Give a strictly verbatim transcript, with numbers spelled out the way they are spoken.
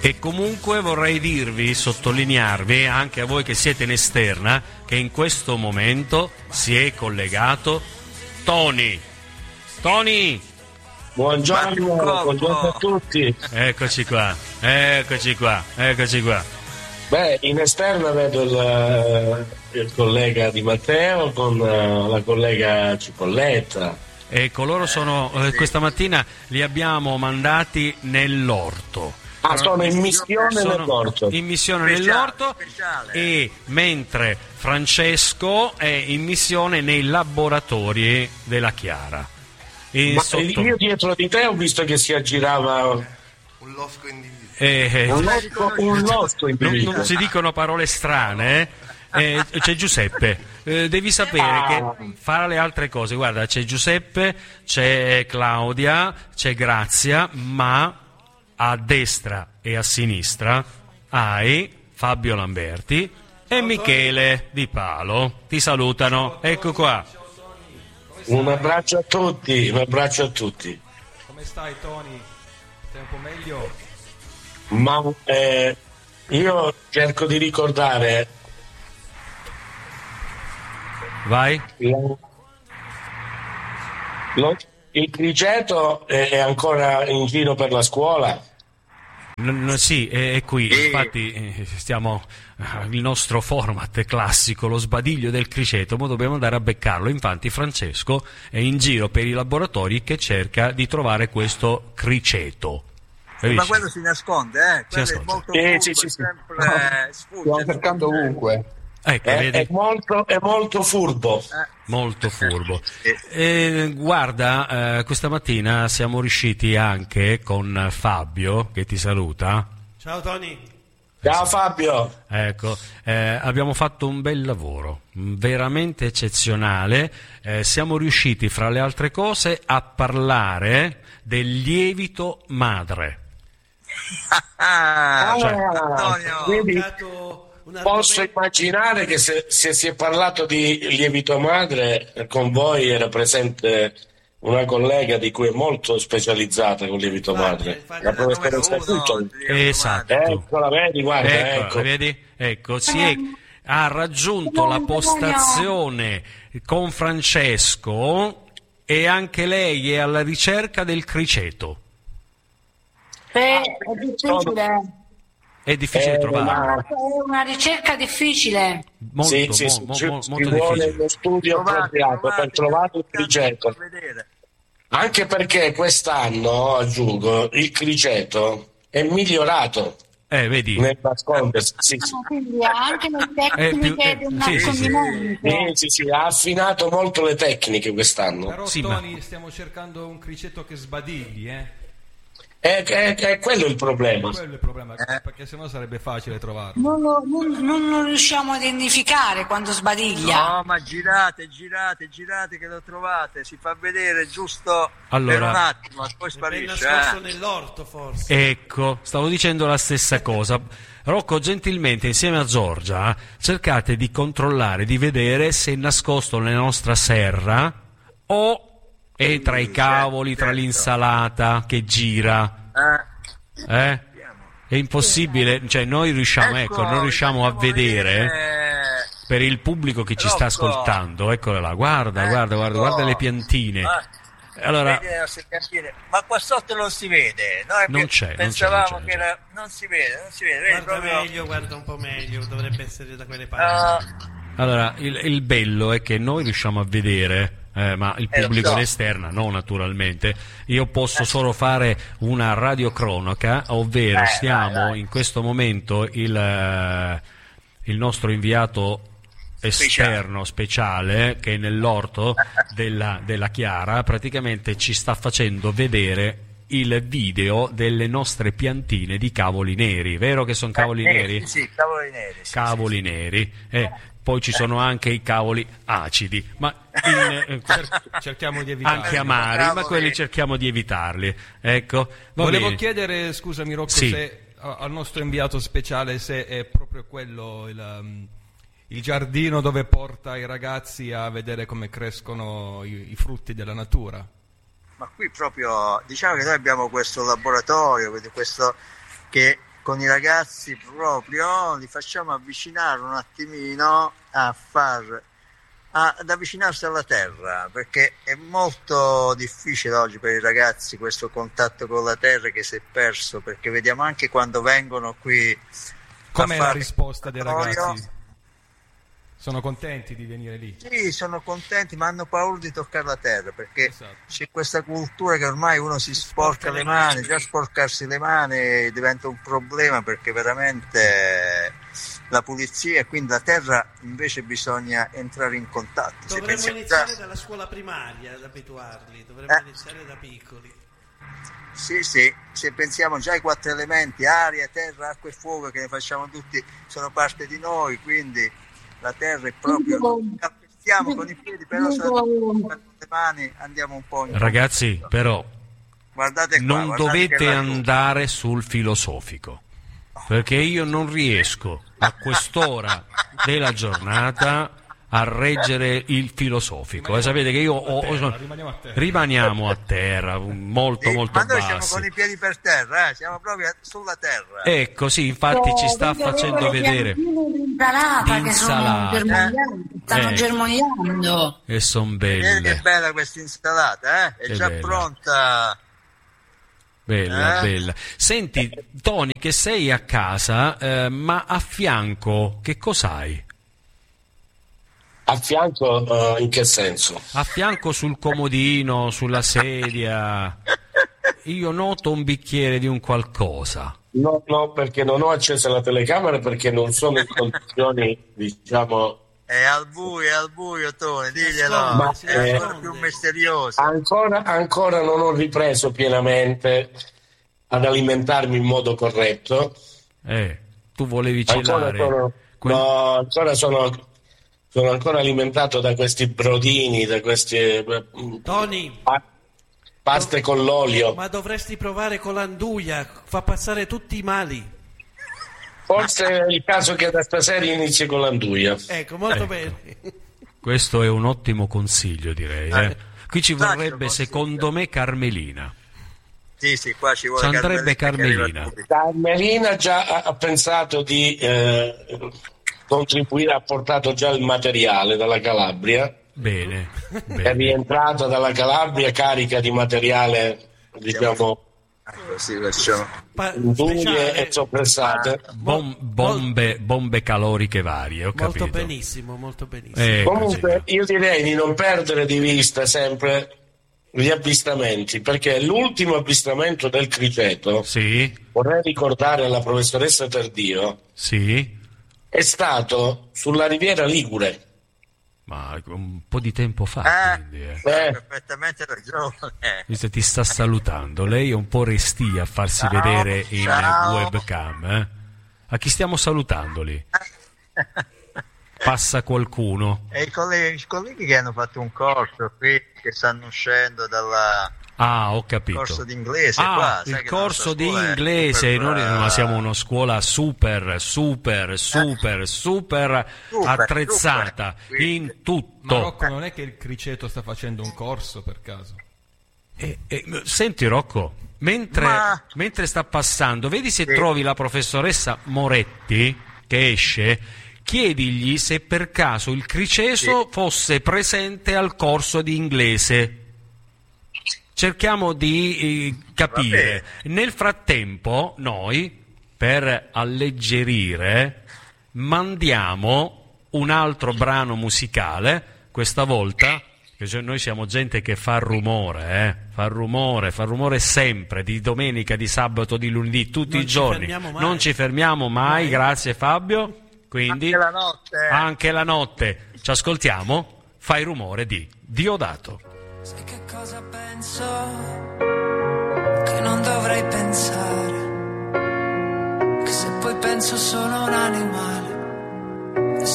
E comunque vorrei dirvi, sottolinearvi, anche a voi che siete in esterna, che in questo momento si è collegato Tony. Tony! Buongiorno, buongiorno a tutti. Eccoci qua, eccoci qua, eccoci qua. Beh, in esterna vedo il, il collega Di Matteo con la collega Cipolletta. Ecco, loro sono, eh, questa mattina li abbiamo mandati nell'orto. Ah, sono in missione sono nell'orto. In missione Speciale, nell'orto speciale. E mentre Francesco è in missione nei laboratori della Chiara. E Ma sotto... io dietro di te ho visto che si aggirava Un losco individuo. eh, eh, un losco, un losco in non, pericolo. non si dicono parole strane, eh? Eh, c'è Giuseppe, eh, devi sapere che fra le altre cose, guarda, c'è Giuseppe, c'è Claudia, c'è Grazia, ma a destra e a sinistra hai Fabio Lamberti e Michele Di Palo. Ti salutano, ecco qua. Un abbraccio a tutti, un abbraccio a tutti. Come stai, Tony? Stai un po' meglio? Ma eh, io cerco di ricordare Vai. lo, lo- il criceto è ancora in giro per la scuola. No, no, sì, è, è qui, infatti eh, stiamo eh, il nostro format classico, lo sbadiglio del criceto, ma dobbiamo andare a beccarlo. Infatti Francesco è in giro per i laboratori che cerca di trovare questo criceto. Sì, ma quello si nasconde, eh? Quello Si è nasconde. molto Sì, furbo, sì, sì, è sì. sempre sfugge. Stiamo cercando sfugge. ovunque. Ecco, È, vedi? è molto, è molto furbo. Eh. Molto furbo. Sì. Eh, guarda, eh, questa mattina siamo riusciti anche con Fabio, che ti saluta. Ciao Tony. Ciao Fabio. Ecco, eh, abbiamo fatto un bel lavoro, veramente eccezionale. Eh, siamo riusciti, fra le altre cose, a parlare del lievito madre. Ah, Cioè, Antonio, Vedi? Dato un Posso argomento- immaginare che se, se si è parlato di lievito madre, con voi era presente una collega di cui è molto specializzata con lievito Infatti, madre, infatti, la la professoressa numero uno, Cuccioli. di- Esatto. Ecco, la vedi, guarda, Ecco, ecco. vedi? Ecco, si è, ha raggiunto la postazione con Francesco e anche lei è alla ricerca del criceto. Eh, è difficile, È difficile Eh, trovarlo. ma- è una ricerca difficile. Molto, sì, sì, mo- sì, mo- ci, mo- ci molto vuole difficile. uno studio Trovate, appropriato trovate, per trovare il cercate di criceto. far vedere. Anche perché quest'anno, aggiungo, il criceto è migliorato Eh, vedi? nel nascondersi. Sì, sì. Quindi ha anche le Eh, più- tecniche eh, del sì, sì, sì. nascondimento. Sì, sì, sì, ha affinato molto le tecniche quest'anno. Però Sì, ma- Tony, stiamo cercando un criceto che sbadigli, eh? È, è- è quello il problema. Quello è il problema, perché sennò sarebbe facile trovarlo. Non lo, non- non lo riusciamo a identificare quando sbadiglia. No, ma girate, girate, girate che lo trovate, si fa vedere giusto Allora- per un attimo e poi È ben sparisce. nascosto eh. nell'orto, forse. Ecco, stavo dicendo la stessa cosa. Rocco, gentilmente, insieme a Giorgia, cercate di controllare, di vedere se è nascosto nella nostra serra o è tra i cavoli, tra l'insalata che gira. Eh. Eh? È impossibile, cioè noi riusciamo, ecco, non riusciamo a facciamo vedere per il pubblico che ci sta Rocco. ascoltando. Eccole là, guarda, guarda, guarda, Ecco. guarda le piantine. Ma- Allora, vedi le nostre piantine? Ma qua sotto non si vede. Noi Non pe- c'è, non c'è, pensavamo non c'è, che non c'è. era... non si vede, non si vede. Vedi, Guarda proprio... meglio, guarda un po' meglio, dovrebbe essere da quelle Ah, parti. allora il, il bello è che noi riusciamo a vedere, eh, ma il Eh, lo pubblico so. in esterna no, naturalmente. Io posso solo fare una radiocronaca, ovvero Eh, stiamo vai, vai. in questo momento il, eh, il nostro inviato esterno speciale che è nell'orto della, della Chiara praticamente ci sta facendo vedere il video delle nostre piantine di cavoli neri, vero che sono cavoli eh, neri? Sì, sì, cavoli neri. sì, Cavoli neri, eh, poi ci sono anche i cavoli acidi, ma in, eh, Cer- cerchiamo di evitare. anche amari, ma Cavoli. quelli cerchiamo di evitarli. Ecco, va Volevo bene. chiedere, scusami Rocco, Sì. se a- al nostro inviato speciale se è proprio quello il, um, il giardino dove porta i ragazzi a vedere come crescono i, i frutti della natura. Ma qui proprio, diciamo che noi abbiamo questo laboratorio, quindi questo che con i ragazzi proprio li facciamo avvicinare un attimino a far a, ad avvicinarsi alla terra, perché è molto difficile oggi per i ragazzi questo contatto con la terra che si è perso, perché vediamo anche quando vengono qui. Com'è la risposta dei ragazzi? Sono contenti di venire lì? Sì, sono contenti, ma hanno paura di toccare la terra, perché esatto. C'è questa cultura che ormai uno si sporca le mani, già sporcarsi le mani diventa un problema, perché veramente la pulizia, e quindi la terra invece bisogna entrare in contatto. Dovremmo iniziare già dalla scuola primaria ad abituarli, dovremmo eh. iniziare da piccoli. Sì, sì, se pensiamo già ai quattro elementi, aria, terra, acqua e fuoco, che ne facciamo tutti, sono parte di noi, quindi la terra è proprio, calpestiamo con i piedi, però se con le mani andiamo un po' in ragazzi, contatto. Però guardate qua, non guardate dovete andare sul filosofico, perché io non riesco a quest'ora della giornata a reggere il filosofico. E sapete che io ho, terra, ho, rimaniamo a terra, rimaniamo a terra molto sì, molto ma noi bassi. siamo con i piedi per terra, eh? Siamo proprio sulla terra. Ecco, sì, infatti ci sta facendo vedere l'insalata che sono germogliando, stanno eh. germogliando. E son Vedete belle. che bella questa insalata, eh? È che già bella. Pronta. Bella, eh? bella. Senti, Tony, che sei a casa, eh, ma a fianco che cos'hai? A fianco, uh, in che senso? A fianco sul comodino, sulla sedia, io noto un bicchiere di un qualcosa. No, no, perché non ho acceso la telecamera, perché non sono in condizioni, diciamo... È al buio, è al buio, Tony, diglielo. Ma, è eh, ancora più misterioso. Ancora, ancora non ho ripreso pienamente ad alimentarmi in modo corretto. Eh, tu volevi Ancora celare. sono, quel- no, ancora sono... Sono ancora alimentato da questi brodini, da queste Tony, pa- paste con l'olio. ma dovresti provare con l'anduia, fa passare tutti i mali. Forse è il caso che da stasera inizi con l'anduia. Ecco, molto Ecco. bene. Questo è un ottimo consiglio, direi. Eh. Qui ci vorrebbe, secondo me, Carmelina. Sì, sì, qua ci vuole Ci andrebbe Carmelina. Carmelina. Carmelina già ha, ha pensato di eh, contribuire, ha portato già il materiale dalla Calabria. Bene, È bene. rientrata dalla Calabria carica di materiale, diciamo, Così facciamo. Pa- unghie speciale. e soppressate. Bom- bombe, bombe caloriche varie, ho Molto capito. benissimo, molto benissimo. Eh, Comunque così. io direi di non perdere di vista sempre gli avvistamenti, perché l'ultimo avvistamento del criceto, Sì, vorrei ricordare alla professoressa Tardio, sì, è stato sulla Riviera Ligure. ma un po' di tempo fa, Eh, quindi, eh. Eh, hai perfettamente ragione. Visto che ti sta salutando, lei è un po' restia a farsi Ciao, vedere in ciao. webcam. Eh? A chi stiamo salutando lì? Passa qualcuno. E i colleghi, i colleghi che hanno fatto un corso qui, che stanno uscendo dal Ah, ho capito. corso di inglese. Ah, qua, sai il che la corso nostra di scuola è inglese, super noi brava. ma siamo una scuola super, super, super, super Super, attrezzata super. Quindi- in tutto. Ma Rocco, non è che il criceto sta facendo un corso per caso? E- e- senti Rocco, mentre, Ma- mentre sta passando, vedi se Sì. trovi la professoressa Moretti che esce, chiedigli se per caso il criceto Sì. fosse presente al corso di inglese. Cerchiamo di eh, capire. Nel frattempo, noi, per alleggerire, mandiamo un altro brano musicale, questa volta, che cioè noi siamo gente che fa rumore, eh? fa rumore, fa rumore sempre, di domenica, di sabato, di lunedì, tutti Non i ci giorni. fermiamo mai. Non ci fermiamo mai, Mai. grazie Fabio. Quindi, Anche la notte. anche la notte. Ci ascoltiamo, fai rumore di Diodato. Sai che cosa penso? Che non dovrei pensare. Che se poi penso solo a un animo